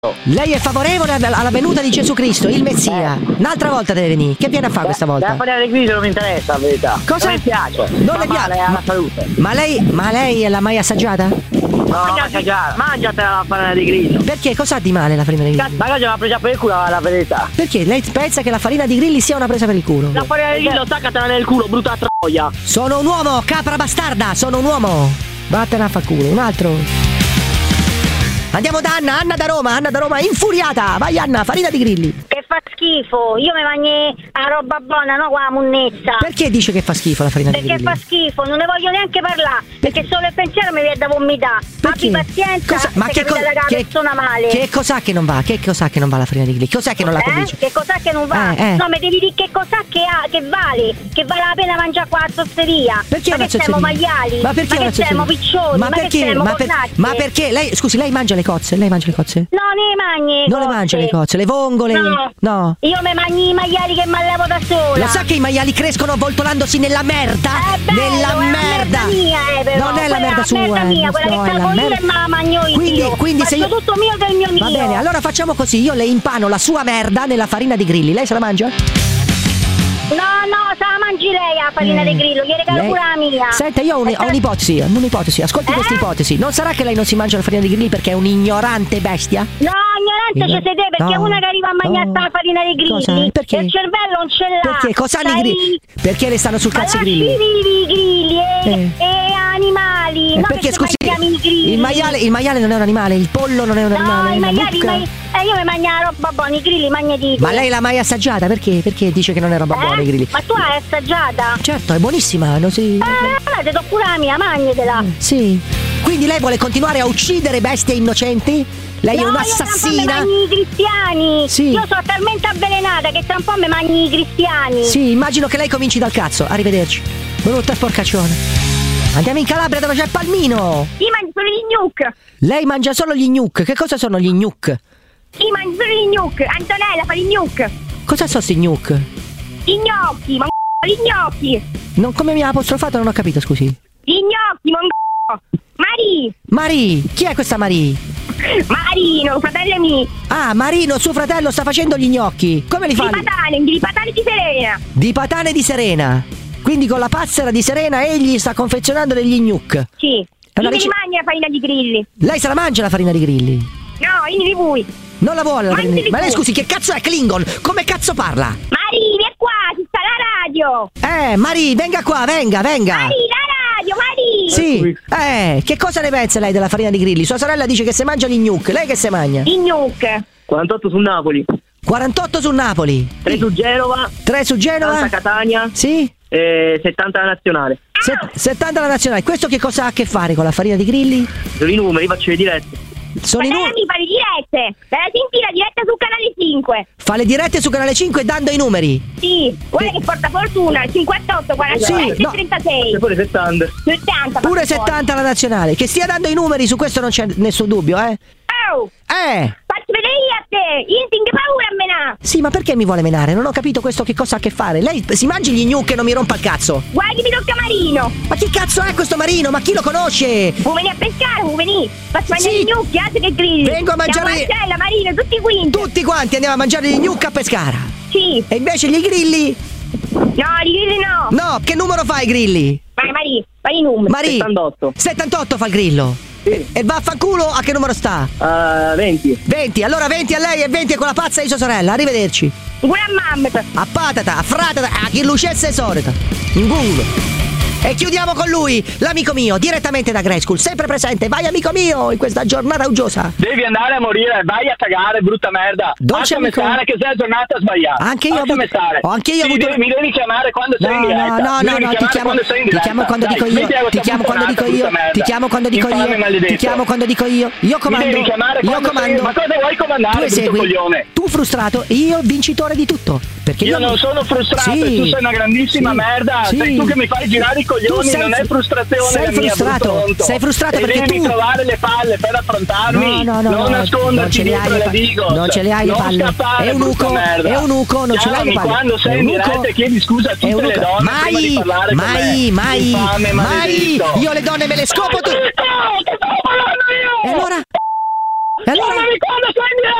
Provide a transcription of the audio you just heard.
Lei è favorevole alla venuta di Gesù Cristo, il Messia. Un'altra volta deve venire. Che viene a fare questa volta? La farina di Grillo non mi interessa, la verità. Cosa? Non mi piace. Non le piace? Alla salute. Ma lei l'ha mai assaggiata? No, mangiatela la farina di Grillo. Perché? Cosa ha di male la farina di grilli? Ma oggi mi ha presa per il culo la verità. Perché? Lei pensa che la farina di grilli sia una presa per il culo? La farina di Grillo saccatela nel culo, brutta troia. Sono un uomo, capra bastarda, sono un uomo. Vattene a fa culo, un altro. Andiamo da Anna da Roma, infuriata. Vai Anna, farina di grilli. Che fa schifo, io mi mangio la roba buona, no qua la munnezza. Perché dice che fa schifo la farina di grilli? Perché fa schifo, non ne voglio neanche parlare, perché solo il pensiero mi viene da vomitare. Abbi pazienza, ma che persona male. Che cos'ha che non va? Che cos'ha che non va la farina di grilli? Cos'è che non la convince? Che cos'ha che non va? No, mi devi dire che cos'ha che vale la pena mangiare qua a osteria. Perché ma che siamo maiali? Ma perché che siamo piccioni? Ma perché? Lei, scusi, lei mangia le cozze? Lei mangia le cozze? No, ne mangi. Non le mangia le cozze, le vongole? No. Io mi mangio i maiali che mi allevo da sola. Lo sa che i maiali crescono voltolandosi nella merda? Nella merda mia, però. Non è la merda sua. Quella mia, quella che salvo io e me la mangio io. Quindi se faccio tutto mio del mio. Va bene, allora facciamo così, io le impano la sua merda nella farina di grilli. Lei se la mangia? No, se la mangi lei la farina di grillo, gli regalo pure la mia. Senta, io ho un'ipotesi, ascolti questa ipotesi. Non sarà che lei non si mangia la farina di grilli perché è un'ignorante bestia? No, ignorante ci siete, perché una che arriva a mangiare la farina di grilli. Perché? Il cervello non ce l'ha. Perché? Cosa hanno i grilli? Perché le stanno sul cazzo i grilli? I grilli e animali. No, perché scusi, i grilli. il maiale non è un animale, il pollo non è un animale. No, i maiali, io mi mangio la roba buona, i grilli mangio di. Ma lei l'ha mai assaggiata? Perché? Perché dice che non è roba buona i grilli? Ma tu l'hai assaggiata? Certo, è buonissima, non si. Allora ti do pure la mia, mangiatela. Sì. Quindi lei vuole continuare a uccidere bestie innocenti? Lei è un'assassina? Io mi mangio i cristiani. Sì. Io sono talmente avvelenata che tra un po' mi mangio i cristiani. Sì, immagino che lei cominci dal cazzo. Arrivederci. Brutta sporcaccione. Andiamo in Calabria dove c'è Palmino. Io mangio solo gli gnocchi. Lei mangia solo gli gnocchi. Che cosa sono gli gnocchi? Io mangio solo gli gnocchi. Antonella fa gli gnocchi. Cosa sono sti gnocchi? Gli gnocchi, gli gnocchi. Non come mi ha apostrofato, non ho capito, scusi. Gli gnocchi, Marie, chi è questa Marie? Marino, fratello mio. Ah, Marino, suo fratello sta facendo gli gnocchi. Come li fa? Di patane di Serena. Di patane di Serena. Quindi con la passera di Serena egli sta confezionando degli gnocchi. Sì. Io mi mangia la farina di grilli. Lei se la mangia la farina di grilli? No, io di voi. Non la vuole la farina di grilli. Ma lei scusi, che cazzo è Klingon? Come cazzo parla? Marie, vieni qua, ci sta la radio. Marie, venga qua, venga. Marie, la radio, Marie. Sì. Che cosa ne pensa lei della farina di grilli? Sua sorella dice che se mangia gli gnocchi. Lei che se mangia? Gli gnocchi. 48 su Napoli. 48 su Napoli. 3 su Genova. 3 su Genova. 70 Catania. Sì. 70 la nazionale. 70 la nazionale. Questo che cosa ha a che fare con la farina di grilli? Sono i numeri, faccio le dirette. Sono i numeri. Mi fa le dirette. Dalla sentire la diretta su Canale 5. Fa le dirette su Canale 5 dando i numeri. Sì, guarda che porta fortuna. 58, 47, 36. Pure 70. 70. Pure 70 la nazionale. Che stia dando i numeri, su questo non c'è nessun dubbio, Oh! Facci vedere io a te! Io ti paura a menare! Sì, ma perché mi vuole menare? Non ho capito questo che cosa ha a che fare. Lei si mangi gli gnocchi e non mi rompa il cazzo. Guarda che mi tocca Marino! Ma chi cazzo è questo Marino? Ma chi lo conosce? Vuoi venire a pescare? Vuoi venire? Faccio mangiare gli gnocchi, altro che grilli! Vengo a mangiare... Marcella, Marino, tutti quanti! Andiamo a mangiare gli gnocchi a Pescara! Sì! E invece gli grilli? No, i grilli no! No, che numero fa i grilli? Vai i numeri! 78! 78 fa il grillo! Sì. E vaffanculo a che numero sta? 20. 20, allora 20 a lei e 20 a quella pazza di sua sorella, arrivederci. Pure a mamma. A patata, a fratata, a chi lucesse è solita. In culo. E chiudiamo con lui, l'amico mio, direttamente da Grey School, sempre presente. Vai amico mio in questa giornata uggiosa. Devi andare a morire, vai a cagare, brutta merda. Dolce amico. Stare che sei la giornata sbagliata. Anche io ho avuto... Mi devi chiamare quando sei in diretta. No, ti chiamo quando dico io. Ti chiamo quando dico io. Ti chiamo quando dico io. Ti chiamo quando dico io. Io comando. Mi devi chiamare quando comando. Ma cosa vuoi comandare, tu brutto coglione? Tu frustrato e io vincitore di tutto. Perché io non sono frustrato e tu sei una grandissima merda. Sei tu che mi fai girare i coglioni, non è frustrazione. Sei frustrato. Sei frustrato perché devi trovare le palle per affrontarmi. Non nasconderti dietro le Digos. Non ce le hai le palle. È un uco, non ce l'hai le palle. Quando sei in diretta e chiedi scusa a tutte le donne prima di parlare con me. Mai. Io le donne me le scopo tu. E allora? Allora... Chiamami quando sei in diretta!